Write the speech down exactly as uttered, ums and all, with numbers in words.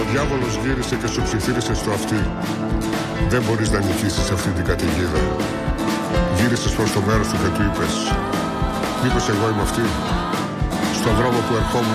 διάβολος γύρισε και σου ψιθύρισε στο αυτί. Δεν μπορείς να νικήσεις αυτή την καταιγίδα. Γύρισες προς το μέρος του και του είπες: μήπως εγώ είμαι αυτή? Στον δρόμο που ερχόμουν